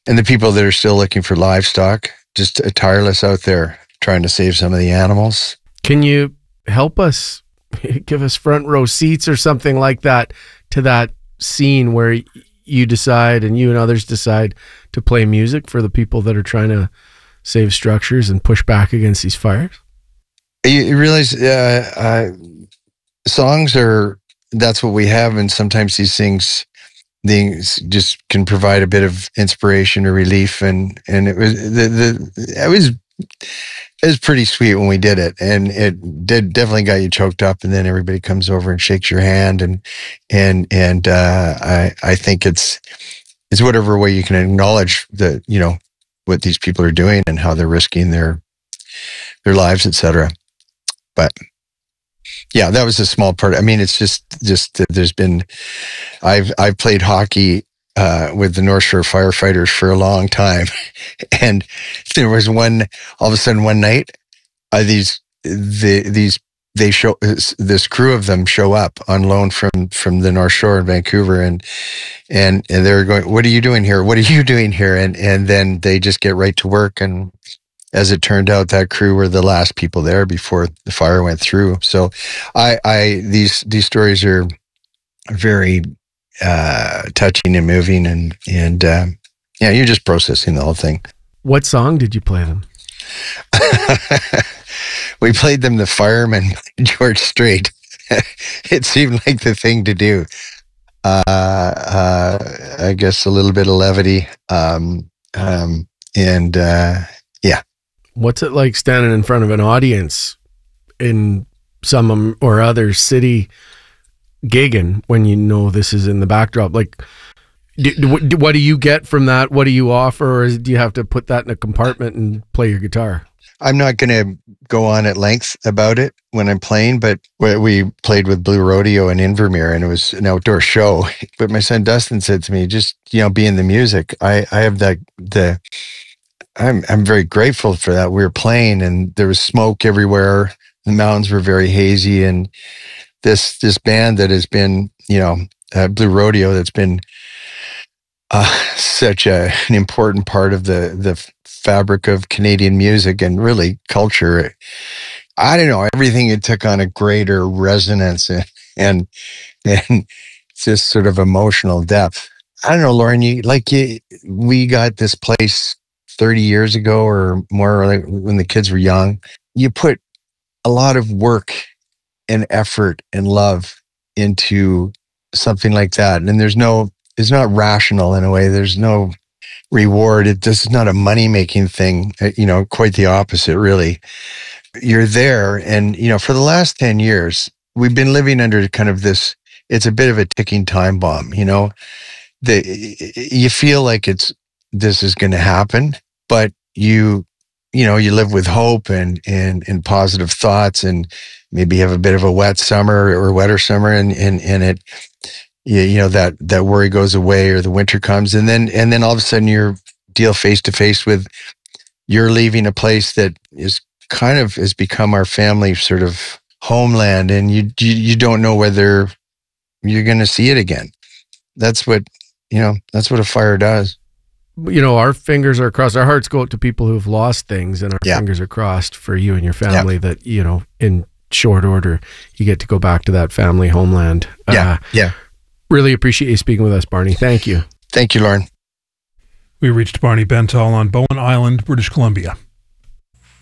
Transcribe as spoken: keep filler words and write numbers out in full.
and the people that are still looking for livestock, just tireless out there trying to save some of the animals. Can you help us, give us front row seats or something like that to that scene where you decide and you and others decide to play music for the people that are trying to save structures and push back against these fires? You realize uh, uh, songs are, that's what we have. And sometimes these things, things just can provide a bit of inspiration or relief. And, and it was, the, the, it was, it was pretty sweet when we did it. And it did definitely got you choked up. And then everybody comes over and shakes your hand. And, and, and, uh, I, I think it's, it's whatever way you can acknowledge that, you know, what these people are doing and how they're risking their, their lives, et cetera. But yeah, that was a small part. I mean, it's just, just that there's been, I've, I've played hockey uh, with the North Shore firefighters for a long time. And there was one, all of a sudden one night, uh, these, the, these, they show, this crew of them show up on loan from, from the North Shore in Vancouver. And, and, and they're going, what are you doing here? What are you doing here? And, and then they just get right to work. And as it turned out, that crew were the last people there before the fire went through. So I, I, these, these stories are very, uh, touching and moving, and, and, uh, yeah, you're just processing the whole thing. What song did you play them? We played them The Fireman by George Strait. It seemed like the thing to do. Uh, uh, I guess a little bit of levity. Um, um, and, uh, yeah. What's it like standing in front of an audience in some or other city gigging when you know this is in the backdrop? Like, do, do, what do you get from that? What do you offer? Or is, do you have to put that in a compartment and play your guitar? I'm not going to go on at length about it when I'm playing, but we played with Blue Rodeo in Invermere, and it was an outdoor show. But my son Dustin said to me, just, you know, be in the music. I, I have that, the, I'm, I'm very grateful for that. We were playing and there was smoke everywhere. The mountains were very hazy. And this, this band that has been, you know, uh, Blue Rodeo, that's been uh, such a, an important part of the, the fabric of Canadian music and really culture. I don't know, everything it took on a greater resonance and, and, and just sort of emotional depth. I don't know, Lauren, you like you, we got this place thirty years ago or more, like when the kids were young. You put a lot of work and effort and love into something like that. And there's no, it's not rational in a way. There's no reward. It, this is not a money-making thing, you know, quite the opposite, really. You're there. And, you know, for the last ten years, we've been living under kind of this, it's a bit of a ticking time bomb, you know, the, you feel like it's, this is going to happen, but you, you know, you live with hope and, and, and positive thoughts, and maybe have a bit of a wet summer or wetter summer, and, and, and it, you, you know, that, that worry goes away, or the winter comes. And then, and then all of a sudden you're deal face to face with, you're leaving a place that is kind of has become our family sort of homeland, and you, you, you don't know whether you're going to see it again. That's what, you know, that's what a fire does. You know, our fingers are crossed. Our hearts go out to people who've lost things, and our yeah. fingers are crossed for you and your family, yeah. that, you know, in short order, you get to go back to that family homeland. Yeah. Uh, yeah. Really appreciate you speaking with us, Barney. Thank you. Thank you, Lauren. We reached Barney Bentall on Bowen Island, British Columbia.